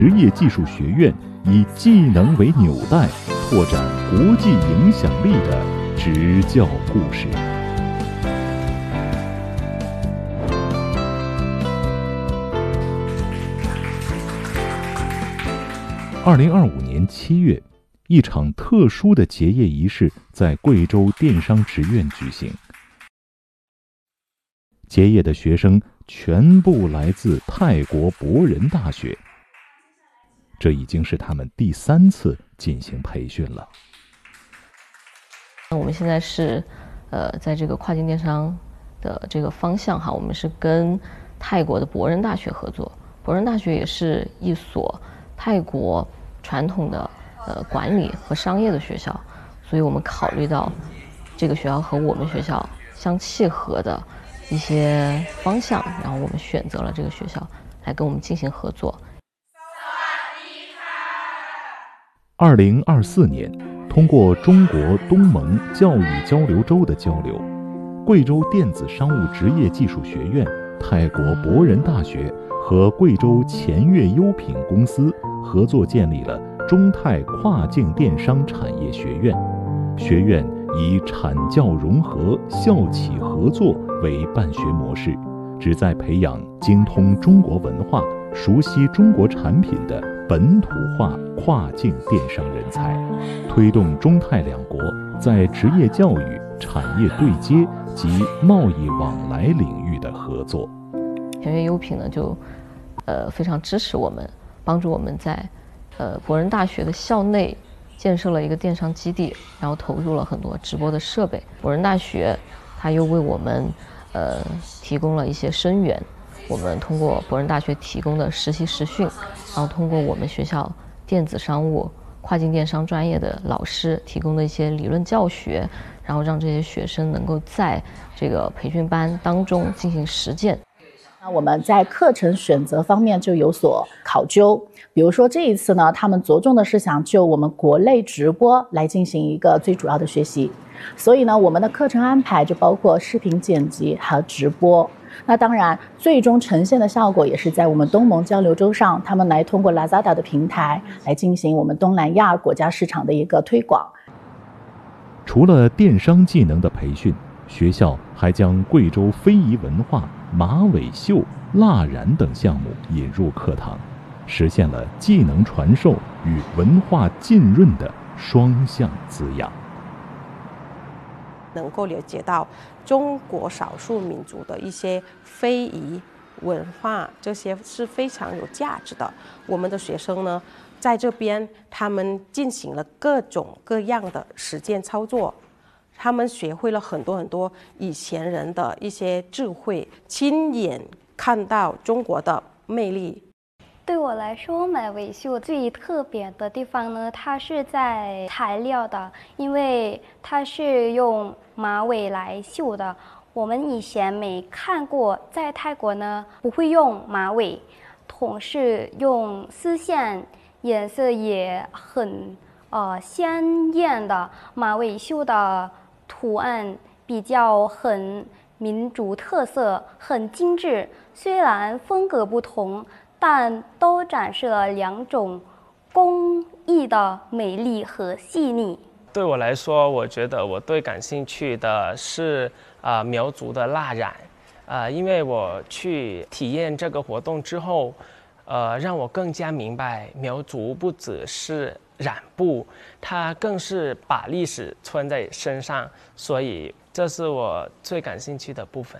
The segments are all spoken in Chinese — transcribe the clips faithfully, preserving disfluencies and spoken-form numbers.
职业技术学院以技能为纽带，拓展国际影响力的执教故事。二零二五年七月，一场特殊的结业仪式在贵州电商职院举行。结业的学生全部来自泰国博仁大学。这已经是他们第三次进行培训了。 我们现在是，呃，在这个跨境电商的这个方向哈，我们是跟泰国的博仁大学合作。博仁大学也是一所泰国传统的呃管理和商业的学校，所以我们考虑到这个学校和我们学校相契合的一些方向，然后我们选择了这个学校来跟我们进行合作。 二零二四年，通过中国东盟教育交流周的交流，贵州电子商务职业技术学院、泰国博仁大学和贵州前越优品公司合作建立了中泰跨境电商产业学院。学院以产教融合、校企合作为办学模式，旨在培养精通中国文化、熟悉中国产品的本土化跨境电商人才，推动中泰两国在职业教育、产业对接及贸易往来领域的合作。 前越优品呢，就呃非常支持我们，帮助我们在呃博仁大学的校内建设了一个电商基地，然后投入了很多直播的设备。博仁大学它又为我们呃提供了一些生源。我们通过博仁大学提供的实习实训，然后通过我们学校电子商务、跨境电商专业的老师提供的一些理论教学，然后让这些学生能够在这个培训班当中进行实践。 那我们在课程选择方面就有所考究，比如说这一次呢，他们着重的是想就我们国内直播来进行一个最主要的学习，所以呢，我们的课程安排就包括视频剪辑和直播。那当然，最终呈现的效果也是在我们东盟交流周上，他们来通过 Lazada 的平台来进行我们东南亚国家市场的一个推广。 除了电商技能的培训，学校还将贵州非遗文化、马尾绣、蜡染等项目引入课堂，实现了技能传授与文化浸润的双向滋养。 能够了解到中国少数民族的一些非遗文化，这些是非常有价值的。我们的学生呢，在这边他们进行了各种各样的实践操作，他们学会了很多很多以前人的一些智慧，亲眼看到中国的魅力。 对我来说，马尾绣最特别的地方呢，它是在材料的，因为它是用马尾来绣的。我们以前没看过，在泰国呢不会用马尾，同时用丝线，颜色也很呃鲜艳的。马尾绣的图案比较很民族特色，很精致，虽然风格不同，但都展示了两种工艺的美丽和细腻。 对我来说，我觉得我最感兴趣的是啊、呃、苗族的蜡染，啊、呃，因为我去体验这个活动之后，呃，让我更加明白苗族不只是染布，它更是把历史穿在身上，所以这是我最感兴趣的部分。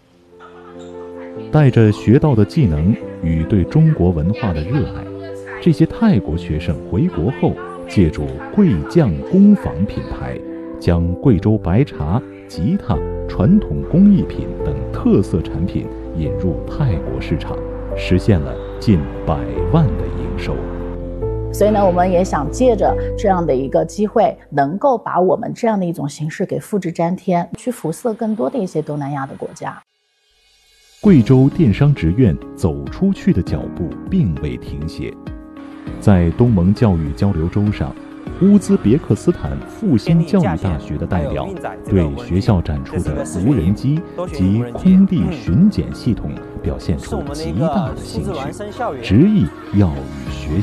带着学到的技能与对中国文化的热爱，这些泰国学生回国后，借助贵匠工坊品牌，将贵州白茶、吉他、传统工艺品等特色产品引入泰国市场，实现了近百万的营收。 所以呢，我们也想借着这样的一个机会，能够把我们这样的一种形式给复制粘贴，去辐射更多的一些东南亚的国家。 贵州电商职院走出去的脚步并未停歇，在东盟教育交流周上，乌兹别克斯坦复兴教育大学的代表对学校展出的无人机及空地巡检系统表现出极大的兴趣， 执执意要与学